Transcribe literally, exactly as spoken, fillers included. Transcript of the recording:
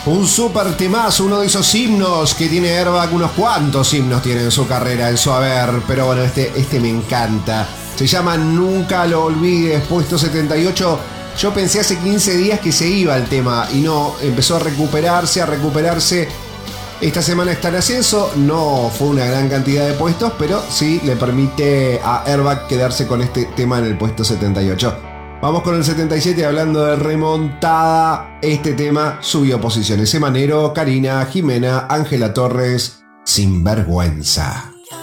Un super temazo, uno de esos himnos que tiene Airbag, unos cuantos himnos tiene en su carrera, en su haber, pero bueno, este, este me encanta. Se llama Nunca lo olvides, puesto setenta y ocho. Yo pensé hace quince días que se iba el tema y no, empezó a recuperarse, a recuperarse. Esta semana está en ascenso, no fue una gran cantidad de puestos, pero sí le permite a Airbag quedarse con este tema en el puesto setenta y ocho. Vamos con el setenta y siete, hablando de remontada. Este tema subió posiciones. Emanero, Karina, Jimena, Ángela Torres, Sinvergüenza.